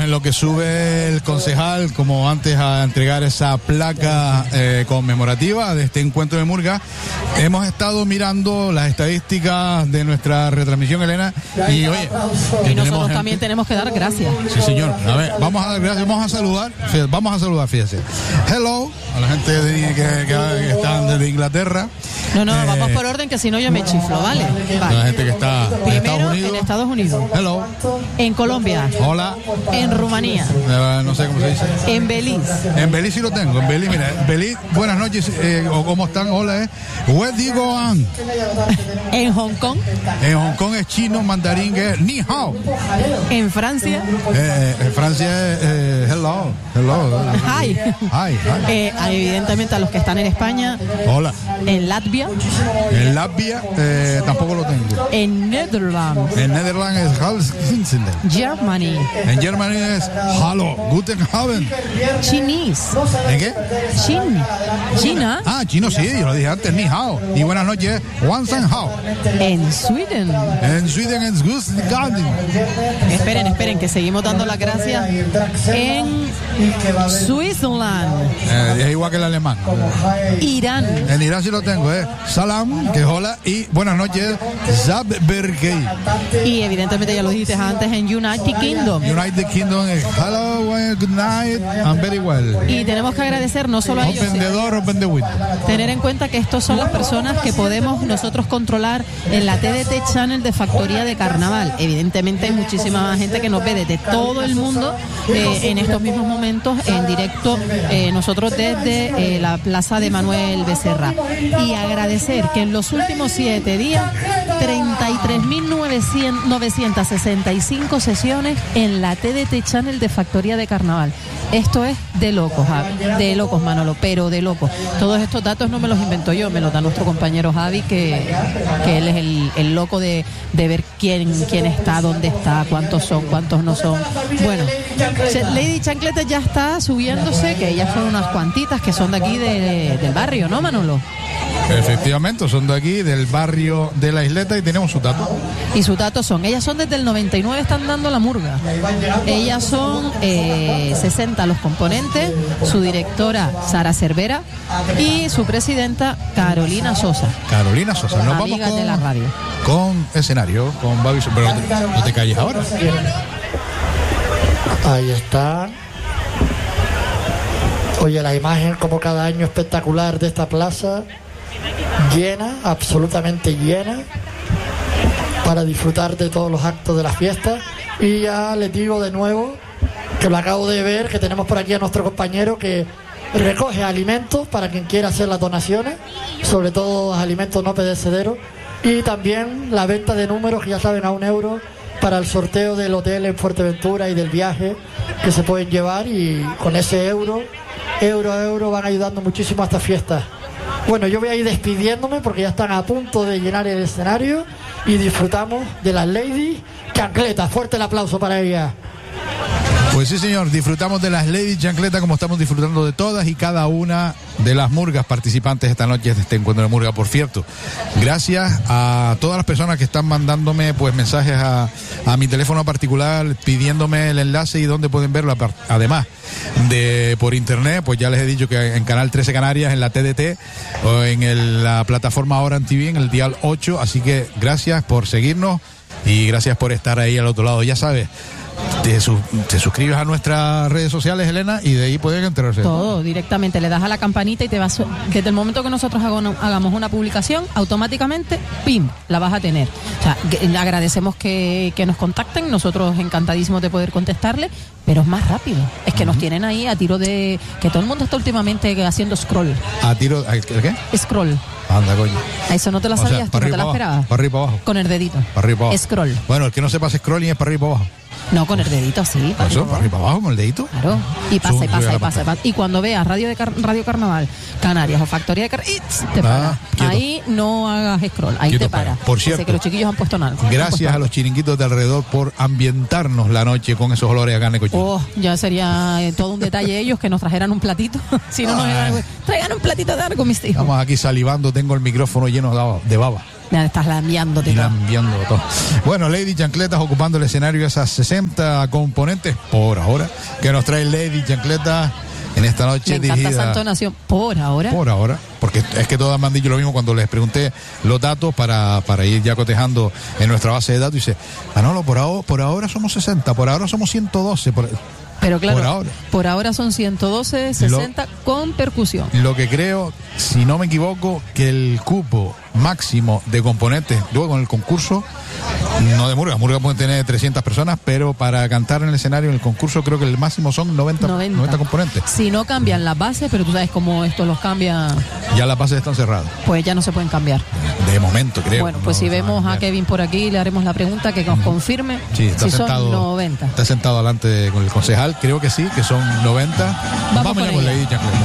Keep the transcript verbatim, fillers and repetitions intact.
en lo que sube el concejal, como antes, a entregar esa placa eh, conmemorativa de este encuentro de murga, hemos estado mirando las estadísticas de nuestra retransmisión, Elena, y oye, y nosotros gente... también tenemos que dar gracias. Sí, señor. A ver, vamos a dar gracias, vamos a saludar, vamos a saludar, fíjese. Hello, a la gente de, que, que, que están desde Inglaterra. No, no, eh, vamos por orden, que si no yo me chiflo, ¿vale? Vale. La gente que está en Primero Estados Unidos. en Estados Unidos. Hello. En Colombia. Hola. En Rumanía. Eh, no sé cómo se dice. En Belice. En Belice sí lo tengo. En Belice, mira, Belice, buenas noches, eh, o cómo están, hola, eh. Where do you go on? En Hong Kong. En Hong Kong es chino, mandarín, que es ni hao. En Francia. Eh, en Francia es eh, hello, hello. Hi. Hi, hi. Eh, evidentemente a los que están en España. Hola. En Latvia. En Latvia eh, tampoco lo tengo. En Netherlands. En Netherlands es Halsingen. Germany. En Germany es Hallo, Guten Abend. Chinese. ¿En qué? Chin. China. Ah, chino sí, yo lo dije antes, ni hao. Y buenas noches, Wan San Hao. En Sweden. En Sweden es Gus Garden. Esperen, esperen, que seguimos dando las gracias. En Switzerland. Eh, es igual que el alemán. Irán. En Irán sí lo tengo, ¿eh? Salam, que es hola, y buenas noches, Zabbergei. Y evidentemente ya lo dijiste antes, en United Kingdom. United Kingdom es hello, good night, and very well. Y tenemos que agradecer no solo a ellos, open the door, open the window. Tener en cuenta que estos son las personas que podemos nosotros controlar en la T D T Channel de Factoría de Carnaval. Evidentemente hay muchísima más gente que nos ve desde todo el mundo eh, en estos mismos momentos en directo, eh, nosotros desde eh, la Plaza de Manuel Becerra. Y agradecer que en los últimos siete días treinta y tres mil novecientas sesenta y cinco sesiones en la T D T Channel de Factoría de Carnaval. Esto es de locos, Javi, de locos, Manolo, pero de locos. Todos estos datos no me los invento yo, me los da nuestro compañero Javi, que, que él es el, el loco de, de ver quién, quién está, dónde está, cuántos son, cuántos no son. Bueno, Lady Chancleta ya está subiéndose, que ellas son unas cuantitas que son de aquí de, del barrio, ¿no, Manolo? Efectivamente, son de aquí, del barrio de la Isleta, y tenemos su dato. Y sus datos son, ellas son desde el noventa y nueve, están dando la murga. Ellas son eh, sesenta los componentes, su directora Sara Cervera y su presidenta Carolina Sosa. Carolina Sosa, nos vamos con, de la radio. Con escenario, con Babi, pero no te, no te calles ahora. Ahí está. Oye, la imagen como cada año espectacular de esta plaza, llena, absolutamente llena, para disfrutar de todos los actos de la fiesta. Y ya les digo de nuevo, que lo acabo de ver, que tenemos por aquí a nuestro compañero que recoge alimentos para quien quiera hacer las donaciones, sobre todo alimentos no perecederos, y también la venta de números, que ya saben, a un euro, para el sorteo del hotel en Fuerteventura y del viaje que se pueden llevar, y con ese euro, euro a euro, van ayudando muchísimo a esta fiesta. Bueno, yo voy a ir despidiéndome porque ya están a punto de llenar el escenario y disfrutamos de las Lady Chancleta. Fuerte el aplauso para ellas. Pues sí, señor, disfrutamos de las Lady Chancleta como estamos disfrutando de todas y cada una de las murgas participantes esta noche de este encuentro de murga. Por cierto, gracias a todas las personas que están mandándome pues mensajes a, a mi teléfono particular pidiéndome el enlace y dónde pueden verlo. Además de por internet, pues ya les he dicho que en Canal trece Canarias, en la T D T, o en el, la plataforma Oran T V, en el dial ocho. Así que gracias por seguirnos y gracias por estar ahí al otro lado. Ya sabes, Te, su, te suscribes a nuestras redes sociales, Elena, y de ahí pueden enterarse. Todo, directamente, le das a la campanita y te vas, desde el momento que nosotros hagamos una publicación, automáticamente, ¡pim!, la vas a tener. O sea, que, agradecemos que, que nos contacten, nosotros encantadísimos de poder contestarle, pero es más rápido. Es que uh-huh. nos tienen ahí a tiro de... que todo el mundo está últimamente haciendo scroll. ¿A tiro de qué? Scroll. Anda, coño. A eso no te lo sabías, o sea, tú no te lo esperabas. Para arriba y para abajo. Con el dedito. Para arriba y para abajo. Scroll. Bueno, el que no sepa scrolling es para arriba y para abajo. No, con el dedito así. Para eso, para arriba y para abajo, con el dedito. Claro. Y pasa, y pasa, y pasa, y pasa. Y cuando veas Radio de Car- Radio Carnaval, Canarias o Factoría de Carnaval, te para. Ah, ahí no hagas scroll, ahí quieto, te para. para. Por cierto, que los chiquillos han puesto nada. Gracias a los chiringuitos de alrededor por ambientarnos la noche con esos olores a carne cochina. Oh, ya sería eh, todo un detalle ellos que nos trajeran un platito. Si no nos traigan un platito de algo, mis hijos. Estamos aquí salivando, tengo el micrófono lleno de baba. Ya estás lambiándote Y todo. lambiando todo. Bueno, Lady Chancletas ocupando el escenario, esas sesenta componentes por ahora que nos trae Lady Chancletas en esta noche. Me encanta dirigida esa entonación. Por ahora. por ahora, porque es que todas me han dicho lo mismo cuando les pregunté los datos para, para ir ya cotejando en nuestra base de datos. Y dice, Manolo, por ahora, por ahora somos sesenta, por ahora somos ciento doce. Por, Pero claro, por ahora. por ahora son ciento doce, sesenta con percusión. Lo que creo, si no me equivoco, que el cupo máximo de componentes luego en el concurso, no de Murga, Murga puede tener trescientas personas, pero para cantar en el escenario en el concurso creo que el máximo son noventa, noventa. noventa componentes. Si no cambian las bases, pero tú sabes cómo esto los cambia, Ya las bases están cerradas, pues ya no se pueden cambiar. de momento creo. Bueno, pues No si se van vemos a cambiar. Kevin por aquí, le haremos la pregunta que nos confirme Sí, está si sentado, son noventa. Está sentado delante con el concejal, creo que sí, que son noventa. Vamos Vamos ya con con ella. Lady Chancleta.